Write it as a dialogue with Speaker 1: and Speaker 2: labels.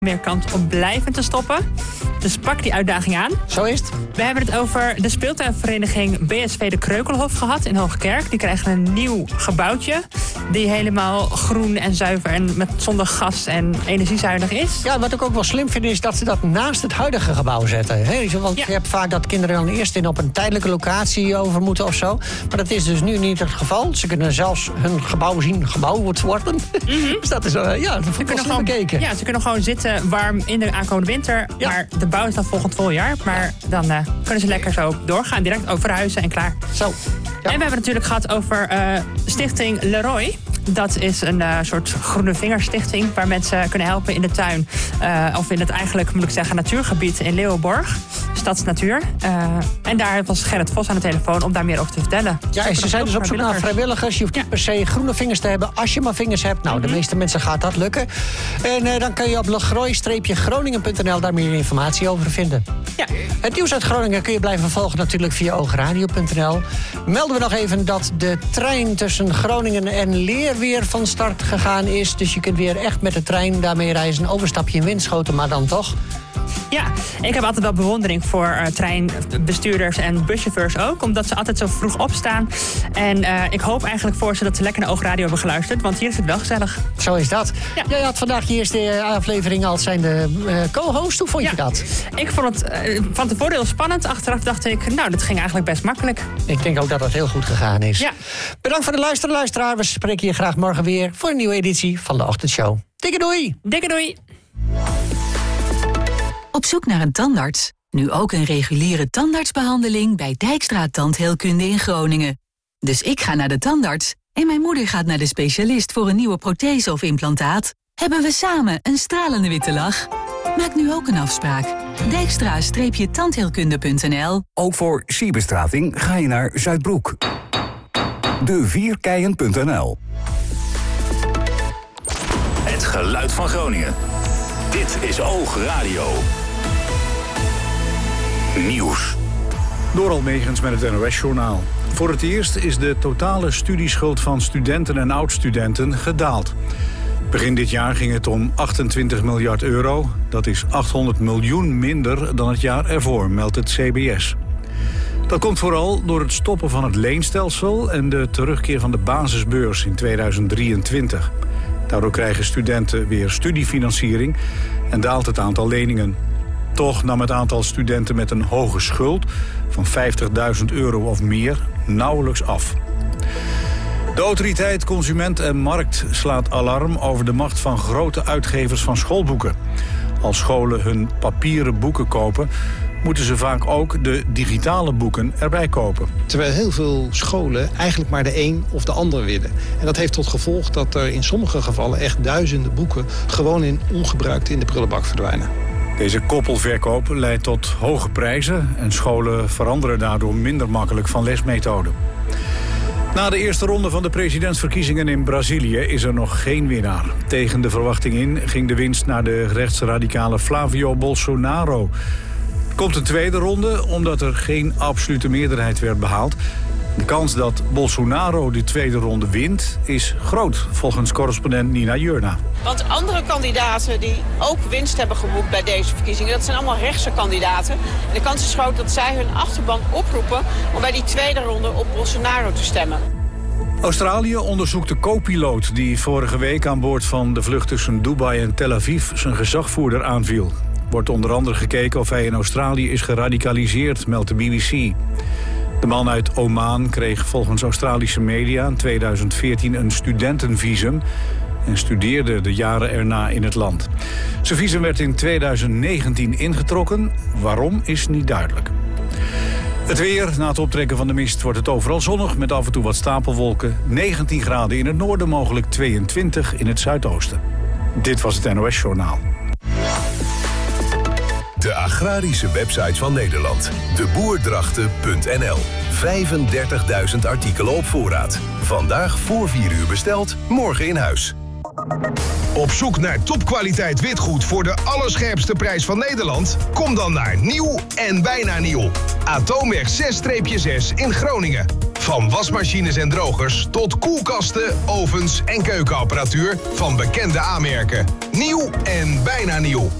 Speaker 1: meer kans om blijvend te stoppen. Dus pak die uitdaging aan.
Speaker 2: Zo is het.
Speaker 1: We hebben het over de speeltuinvereniging BSV de Kreukelhof gehad in Hoogkerk. Die krijgen een nieuw gebouwtje die helemaal groen en zuiver en zonder gas en energiezuinig is.
Speaker 2: Ja, wat ik ook wel slim vind is dat ze dat naast het huidige gebouw zetten. Want je hebt vaak dat kinderen dan eerst op een tijdelijke locatie over moeten of zo. Maar dat is dus nu niet het geval. Ze kunnen zelfs hun gebouw zien gebouwd worden. Mm-hmm. Dus dat is dat vond ik wel slim bekeken.
Speaker 1: Ja, ze kunnen gewoon zitten warm in de aankomende winter. Ja. Maar de bouw is dan volgend voljaar. Maar dan kunnen ze lekker zo doorgaan. Direct ook verhuizen en klaar.
Speaker 2: Zo. Ja.
Speaker 1: En we hebben het natuurlijk gehad over Stichting Leroy. Dat is een soort groene vingerstichting waar mensen kunnen helpen in de tuin. Of in het eigenlijk, moet ik zeggen, natuurgebied in Leeuwenborg. Stadsnatuur. En daar was Gerrit Vos aan de telefoon om daar meer over te vertellen.
Speaker 2: Ja, en ze zijn dus op zoek naar vrijwilligers. Je hoeft niet per se groene vingers te hebben als je maar vingers hebt. Nou, de meeste mensen gaat dat lukken. En dan kun je op legroy-groningen.nl daar meer informatie over vinden. Ja. Het nieuws uit Groningen kun je blijven volgen natuurlijk via oogradio.nl. Melden we nog even dat de trein tussen Groningen en Leer weer van start gegaan is. Dus je kunt weer echt met de trein daarmee reizen. Overstapje in Winschoten, maar dan toch.
Speaker 1: Ja, ik heb altijd wel bewondering voor treinbestuurders en buschauffeurs ook. Omdat ze altijd zo vroeg opstaan. En ik hoop eigenlijk voor ze dat ze lekker naar Oogradio hebben geluisterd. Want hier is het wel gezellig.
Speaker 2: Zo is dat. Ja. Jij had vandaag je eerste aflevering als zijnde co-host. Hoe vond je dat?
Speaker 1: Ik vond het van tevoren heel spannend. Achteraf dacht ik, nou, dat ging eigenlijk best makkelijk.
Speaker 2: Ik denk ook dat het heel goed gegaan is.
Speaker 1: Ja.
Speaker 2: Bedankt voor de luisteraar. We spreken je graag morgen weer voor een nieuwe editie van de Ochtendshow. Dikke doei!
Speaker 1: Dikke doei!
Speaker 3: Op zoek naar een tandarts? Nu ook een reguliere tandartsbehandeling bij Dijkstra Tandheelkunde in Groningen. Dus ik ga naar de tandarts en mijn moeder gaat naar de specialist voor een nieuwe prothese of implantaat. Hebben we samen een stralende witte lach? Maak nu ook een afspraak. Dijkstra-tandheelkunde.nl.
Speaker 4: Ook voor cyberstrating ga je naar Zuidbroek. De4keien.nl.
Speaker 5: Het geluid van Groningen. Dit is Oogradio. Nieuws.
Speaker 6: Doral Megens met het NOS-journaal. Voor het eerst is de totale studieschuld van studenten en oud-studenten gedaald. Begin dit jaar ging het om 28 miljard euro. Dat is 800 miljoen minder dan het jaar ervoor, meldt het CBS. Dat komt vooral door het stoppen van het leenstelsel en de terugkeer van de basisbeurs in 2023. Daardoor krijgen studenten weer studiefinanciering en daalt het aantal leningen. Toch nam het aantal studenten met een hoge schuld van 50.000 euro of meer nauwelijks af. De autoriteit Consument en Markt slaat alarm over de macht van grote uitgevers van schoolboeken. Als scholen hun papieren boeken kopen, moeten ze vaak ook de digitale boeken erbij kopen.
Speaker 7: Terwijl heel veel scholen eigenlijk maar de een of de ander willen. En dat heeft tot gevolg dat er in sommige gevallen echt duizenden boeken gewoon ongebruikt in de prullenbak verdwijnen.
Speaker 6: Deze koppelverkoop leidt tot hoge prijzen en scholen veranderen daardoor minder makkelijk van lesmethode. Na de eerste ronde van de presidentsverkiezingen in Brazilië is er nog geen winnaar. Tegen de verwachting in ging de winst naar de rechtsradicale Flavio Bolsonaro. Er komt een tweede ronde omdat er geen absolute meerderheid werd behaald. De kans dat Bolsonaro de tweede ronde wint is groot, volgens correspondent Nina Jurna.
Speaker 8: Want andere kandidaten die ook winst hebben geboekt bij deze verkiezingen, dat zijn allemaal rechtse kandidaten. En de kans is groot dat zij hun achterban oproepen om bij die tweede ronde op Bolsonaro te stemmen.
Speaker 6: Australië onderzoekt de co-piloot die vorige week aan boord van de vlucht tussen Dubai en Tel Aviv zijn gezagvoerder aanviel. Wordt onder andere gekeken of hij in Australië is geradicaliseerd, meldt de BBC. De man uit Oman kreeg volgens Australische media in 2014 een studentenvisum en studeerde de jaren erna in het land. Zijn visum werd in 2019 ingetrokken. Waarom is niet duidelijk. Het weer, na het optrekken van de mist wordt het overal zonnig met af en toe wat stapelwolken. 19 graden in het noorden, mogelijk 22 in het zuidoosten. Dit was het NOS Journaal.
Speaker 5: De agrarische website van Nederland. Deboerdrachten.nl. 35.000 artikelen op voorraad. Vandaag voor 4 uur besteld, morgen in huis.
Speaker 9: Op zoek naar topkwaliteit witgoed voor de allerscherpste prijs van Nederland? Kom dan naar Nieuw en Bijna Nieuw. Atoomweg 6-6 in Groningen. Van wasmachines en drogers tot koelkasten, ovens en keukenapparatuur van bekende aanmerken. Nieuw en bijna nieuw.